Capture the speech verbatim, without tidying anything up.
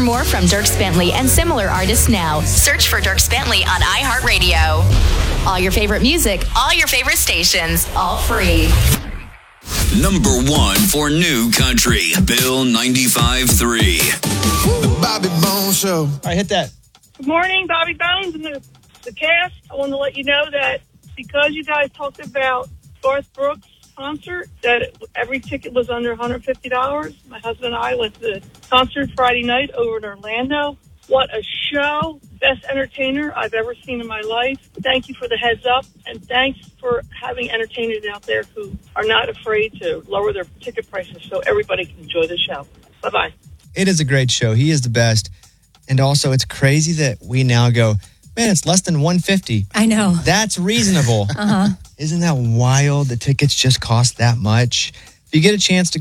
more from Dierks Bentley and similar artists now. Search for Dierks Bentley on iHeartRadio. All your favorite music, all your favorite stations, all free. Number one for new country, Bill ninety-five point three. The Bobby Bones Show. All right, hit that. Good morning, Bobby Bones and the, the cast. I want to let you know that because you guys talked about Garth Brooks' concert, that every ticket was under one hundred fifty dollars. My husband and I went to the concert Friday night over in Orlando. What a show. Best entertainer I've ever seen in my life. Thank you for the heads up, and thanks for having entertainers out there who are not afraid to lower their ticket prices so everybody can enjoy the show. Bye-bye. It is a great show. He is the best. And also, it's crazy that we now go, man, it's less than one hundred fifty dollars. I know. That's reasonable. Uh-huh. Isn't that wild? The tickets just cost that much. If you get a chance to go